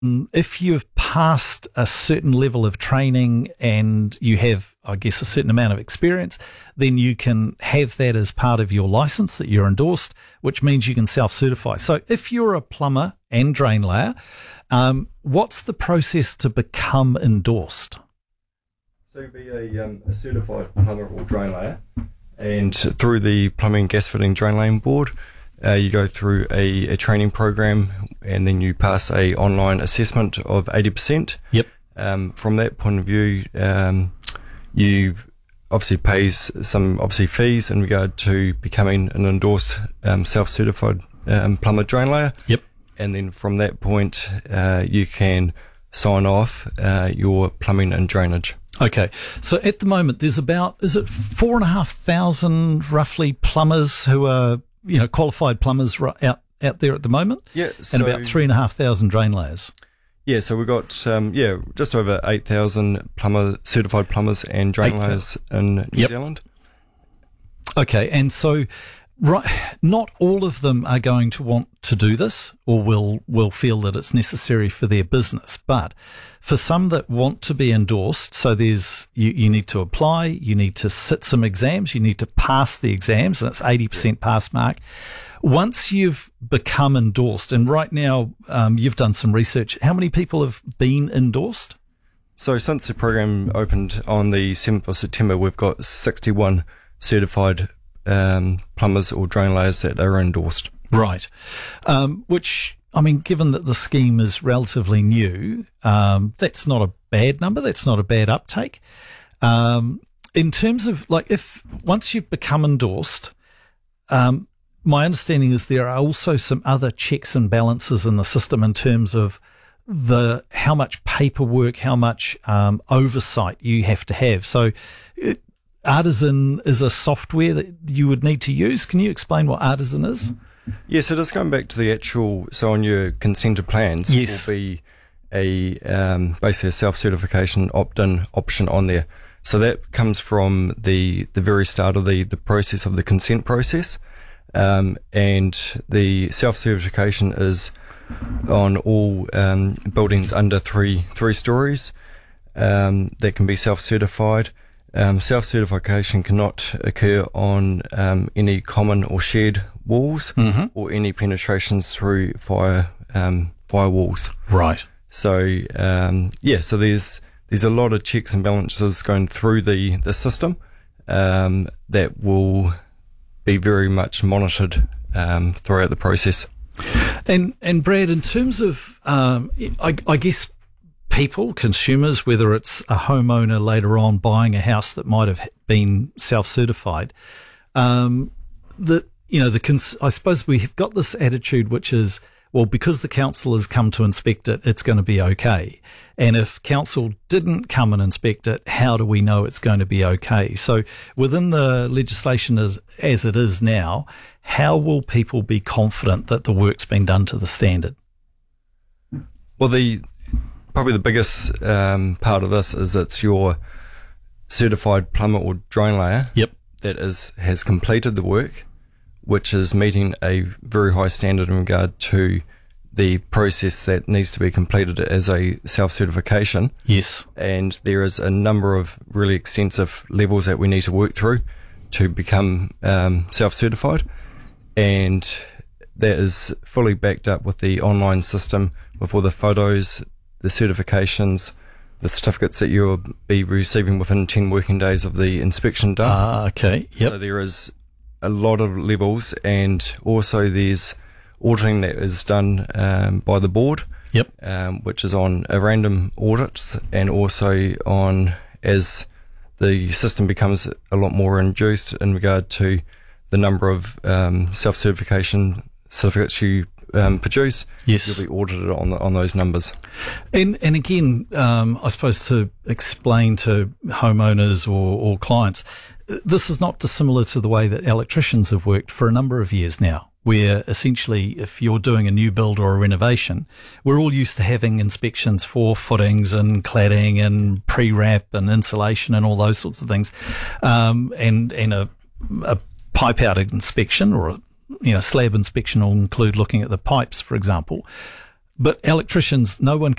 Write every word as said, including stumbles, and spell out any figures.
Mm, If you've passed a certain level of training and you have, I guess, a certain amount of experience, then you can have that as part of your license that you're endorsed, which means you can self-certify. So if you're a plumber and drain layer, um, what's the process to become endorsed? So you'll be a, um, a certified plumber or drain layer, and through the Plumbing Gas Fitting Drain Laying Board, uh, you go through a, a training program, and then you pass a online assessment of eighty percent. Yep. Um, from that point of view, um, you obviously pays some obviously fees in regard to becoming an endorsed um, self-certified um, plumber drain layer. Yep. And then from that point, uh, you can sign off uh, your plumbing and drainage. Okay, so at the moment there's about, is it four and a half thousand roughly plumbers who are, you know, qualified plumbers ri- out out there at the moment? Yeah, and so, about three and a half thousand drain layers. Yeah, so we've got um, yeah just over eight thousand plumber certified plumbers and drain layers in New Yep. Zealand. Okay, and so right, not all of them are going to want to do this or will will feel that it's necessary for their business, but for some that want to be endorsed, so there's you, you need to apply, you need to sit some exams, you need to pass the exams, and it's eighty percent pass mark. Once you've become endorsed, and right now um, you've done some research, how many people have been endorsed? So since the program opened on the seventh of September, we've got sixty-one certified um, plumbers or drain layers that are endorsed. Right. Um, which, I mean, given that the scheme is relatively new, um, that's not a bad number. That's not a bad uptake. Um, in terms of, like, if once you've become endorsed, um, my understanding is there are also some other checks and balances in the system in terms of the how much paperwork, how much um, oversight you have to have. So it, Artisan is a software that you would need to use. Can you explain what Artisan is? Yes, so just going back to the actual, so on your consented plans, Yes. will be a um, basically a self-certification opt-in option on there. So that comes from the the very start of the, the process of the consent process, um, and the self-certification is on all um, buildings under three three stories um, that can be self-certified. Um, self-certification cannot occur on um, any common or shared walls Mm-hmm. or any penetrations through fire um, firewalls. Right. So um, yeah, so there's there's a lot of checks and balances going through the the system um, that will be very much monitored um, throughout the process. And and Brad, in terms of, um, I, I guess people, consumers, whether it's a homeowner later on buying a house that might have been self-certified, um, that you know the cons- I suppose we've got this attitude which is, well, because the council has come to inspect it, it's going to be okay. And if council didn't come and inspect it, how do we know it's going to be okay? So within the legislation as, as it is now, how will people be confident that the work's been done to the standard? Well, the probably the biggest um, part of this is it's your certified plumber or drain layer Yep. that is has completed the work, which is meeting a very high standard in regard to the process that needs to be completed as a self-certification. Yes. And there is a number of really extensive levels that we need to work through to become um, self-certified, and that is fully backed up with the online system with all the photos, the certifications, the certificates that you'll be receiving within ten working days of the inspection done. Ah, okay. Yep. So there is a lot of levels, and also there's auditing that is done um, by the board, Yep. um, which is on a random audits, and also on as the system becomes a lot more induced in regard to the number of um, self-certification certificates you um, produce, Yes. you'll be audited on the, on those numbers. And and again, um, I suppose to explain to homeowners or, or clients, this is not dissimilar to the way that electricians have worked for a number of years now, where essentially if you're doing a new build or a renovation, we're all used to having inspections for footings and cladding and pre-wrap and insulation and all those sorts of things, um, and, and a, a pipe out inspection or a you know, slab inspection will include looking at the pipes, for example. but electricians, no one